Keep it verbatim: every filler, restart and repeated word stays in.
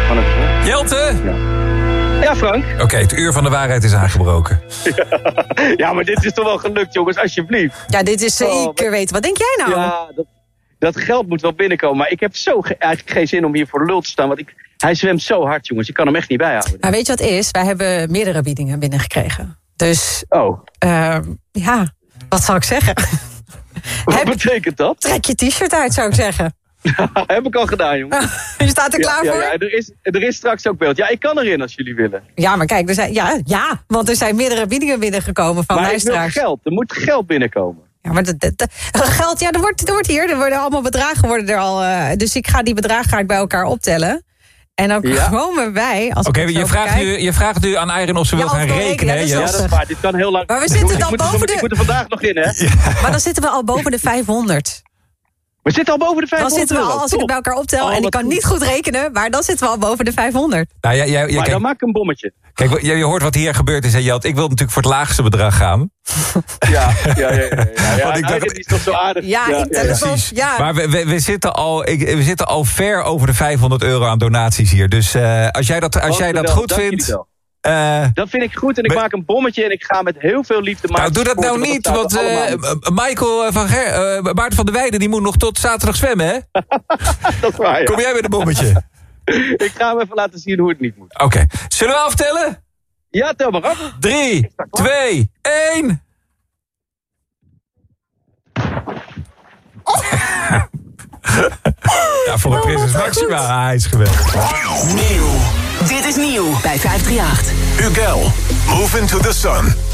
Van het, Jelte! ja. ja, Frank. Oké, okay, het uur van de waarheid is aangebroken. Ja, ja, maar dit is toch wel gelukt, jongens, alsjeblieft. Ja, dit is zeker oh, maar... weten. Wat denk jij nou? Ja, dat, dat geld moet wel binnenkomen. Maar ik heb zo ge- eigenlijk geen zin om hier voor de lul te staan. Want ik, hij zwemt zo hard, jongens. Ik kan hem echt niet bijhouden. Maar weet je wat het is? Wij hebben meerdere biedingen binnengekregen. Dus, oh. Uh, ja, wat zou ik zeggen? Wat heb, betekent dat? Trek je t-shirt uit, zou ik zeggen. Heb ik al gedaan, jongen. Je staat er klaar ja, voor? Ja, ja, er, is, er is straks ook beeld. Ja, ik kan erin als jullie willen. Ja, maar kijk, er zijn, ja, ja, want er zijn meerdere biedingen binnengekomen van luisteraars. Maar ik wil geld. Er moet geld binnenkomen. Ja, maar dat, dat, dat, geld, ja, er wordt, er wordt hier, er worden allemaal bedragen worden er al. Uh, dus ik ga die bedragen ga ik bij elkaar optellen. En dan ja. komen wij... Oké, okay, je, vraagt nu, je vraagt nu aan Eiren of ze ja, wil gaan rekenen. Ja, dat, ja, dat is waar. Dit kan heel lang... Maar we zitten ik al moet, boven ik de... Ik moet er vandaag nog in, hè? Ja. Maar dan zitten we al boven de vijfhonderd. We zitten al boven de vijfhonderd. Dan zitten we al, als ik het bij elkaar optel... Oh, en ik kan goed. niet goed rekenen, maar dan zitten we al boven de vijfhonderd. Nou, ja, ja, ja, maar kijk, dan maak ik een bommetje. Kijk, je, je hoort wat hier gebeurd is, hè, Jelt. Ik wil natuurlijk voor het laagste bedrag gaan. Ja, ja, ja. ja, ja. ja, ja ik dacht, die is toch zo aardig. Ja, ja, ik ja, ja. precies. Ja. Maar we, we, we, zitten al, ik, we zitten al ver over de vijfhonderd euro aan donaties hier. Dus uh, als jij dat, als jij dat goed vindt... Uh, dat vind ik goed en ik maar, maak een bommetje en ik ga met heel veel liefde maken. Nou, doe dat nou niet, want uh, Michael van Ger, uh, Maarten van der Weijden die moet nog tot zaterdag zwemmen, hè? Dat is waar, ja. Kom jij met een bommetje? Ik ga hem even laten zien hoe het niet moet. Oké. Okay. Zullen we aftellen? Ja, tel maar af. Drie, twee, één. Ja, voor een oh, Prinses Maxima, hij is geweldig. Nieuw. Dit is nieuw bij vijf drie acht. Ugel, Move Into the Sun.